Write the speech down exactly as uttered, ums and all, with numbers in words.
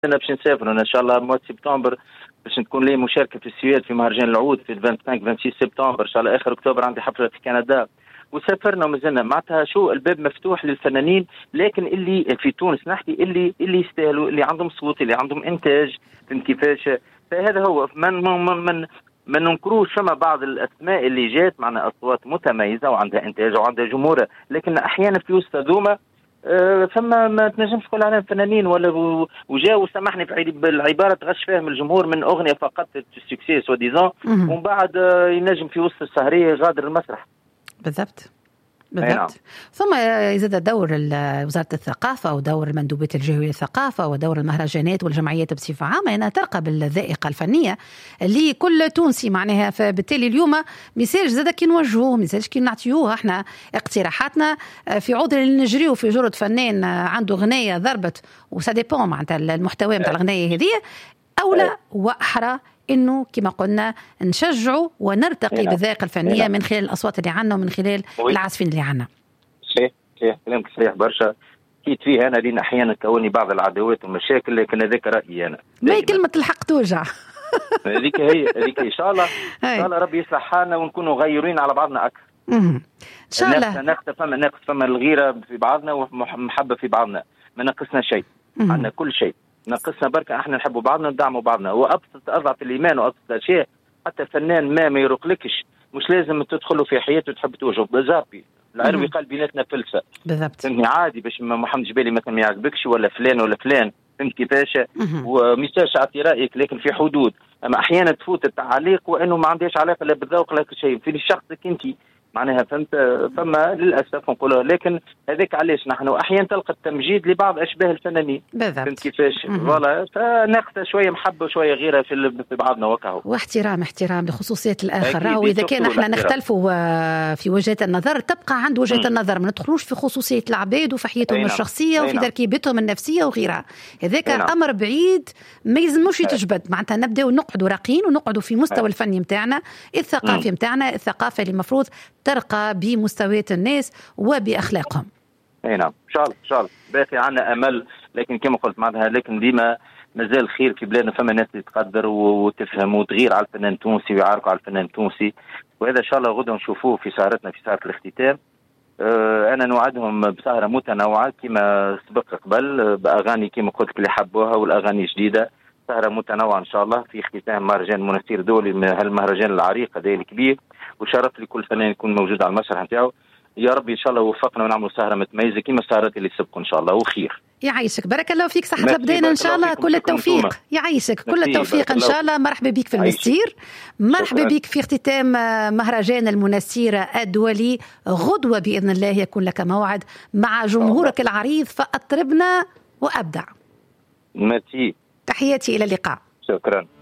أنا باش نسافر إن شاء الله موت سبتمبر باش تكون لي مشاركة في السويد في مهرجان العود في خمسة وعشرين ستة وعشرين سبتمبر إن شاء الله. آخر أكتوبر عندي حفلة في كندا وسافرنا ومازلنا معناتها شو الباب مفتوح للفنانين، لكن اللي في تونس نحكي اللي اللي يستاهلوا، اللي عندهم صوت، اللي عندهم إنتاج، فهمت كيفاش؟ فهذا هو من من من ما ننكروش. فما بعض الأسماء اللي جات معنا أصوات متميزة وعندها إنتاج وعندها جمهور، لكن أحيانا في وسط ذوما أه فما ما تنجمش تقول عليهم فنانين ولا وجاوا سامحني في العبارة تغش فيهم الجمهور من أغنية فقط السكسيس وديزون ومن بعد ينجم في وسط السهرية غادر المسرح. بالضبط بالضبط. ثم يزيد دور وزارة الثقافة ودور المندوبات الجهوية للثقافة ودور المهرجانات والجمعيات بصفة عامة أنها ترقى بالذائقة الفنية اللي كل تونسي معناها. فبالتالي اليوم ميساج زاد كي نوجهوه، ميساج كي نعطيوه احنا اقتراحاتنا في عود اللي نجريو في جرد فنان عنده غنية ضربت وساديبون معناتها المحتوى متاع الغنية هذه أولى وأحرى إنه كما قلنا نشجعوا ونرتقي بالذائقة الفنية من خلال الأصوات اللي عنا ومن خلال العازفين اللي عنا. صحيح صحيح كلامك صحيح برشا. كيت فيه أنا لين أحيانا كوني بعض العداوات والمشاكل، لكن هذاك رأيي أنا. ما كلمة الحق توجع. هذيك هي هذيك إن شاء الله إن شاء الله ربي يصلح حالنا ونكونوا غيرين على بعضنا أكثر. إن شاء الله. نقص فما نقص فما الغيرة في بعضنا ومحبة في بعضنا، ما نقصنا شيء، عندنا كل شيء. نقصنا بركة احنا نحبوا بعضنا ندعموا بعضنا. وابسط اضعف الايمان وابسط الاشياء حتى فنان ما ما يرقلكش مش لازم تدخلوا في حياته وتحب توجه بزابي. العربي قال بيناتنا فلسفه بالضبط، فهمتني عادي باش ما محمد جبالي مثلا ما يعجبكش ولا فلان ولا فلان، فهمت كيفاش؟ وميساج اعطي رايك لكن في حدود. اما احيانا تفوت التعليق وانه ما عندهاش علاقه لا بالذوق لا شيء في شخصك انت معناها، فهمت؟ فما للاسف نقولها، لكن هذاك علاش نحن احيانا تلقى التمجيد لبعض اشباه الفنانين، فهمت كيفاش؟ فوالا فناخذ شويه محبه وشويه غيره في في بعضنا وكهو، واحترام احترام لخصوصيه الاخر. راهو اذا كان احنا نختلفوا في وجهات النظر تبقى عند وجهه النظر، ما ندخلوش في خصوصيه العباد وفي حياتهم الشخصيه وفي تركيبتهم النفسيه وغيرها. هذاك امر بعيد ما يلزموش يتجبد. معناتها نبداو نقعدوا راقين ونقعدوا في مستوى الفني نتاعنا الثقافي نتاعنا، الثقافه اللي المفروض ترقى بمستويات الناس وبأخلاقهم. اي نعم ان شاء الله ان شاء الله. باقي عنا امل، لكن كما قلت معناتها لكن ديما مازال خير في بلادنا، فما ناس تقدر وتفهم وتغير على الفنان التونسي ويعاركوا على الفنان التونسي، وهذا ان شاء الله غدا نشوفوه في سهرتنا في سهرة الاختتام. أه انا نوعدهم بسهرة متنوعة كما سبق قبل باغاني كما قلت اللي حبوها والاغاني جديدة، سهرة متنوعة ان شاء الله في اختتام مهرجان مناصير دولي من هالمهرجان العريق هذا الكبير، وشرف لي كل فنان يكون موجود على المسرح نتاعو. يا رب ان شاء الله وفقنا ونعملوا سهره متميزه كما السهرات اللي سبقوا ان شاء الله وخير. يعيشك بارك الله فيك، صحة بدينا ان شاء الله كل التوفيق. يعيشك كل التوفيق ان شاء الله. مرحبا بك في المنستير، مرحبا بك في اختتام مهرجان المناصير الدولي. غدوه باذن الله يكون لك موعد مع جمهورك العريض فاطربنا وابدع. ماتي. تحياتي الى اللقاء. شكرا.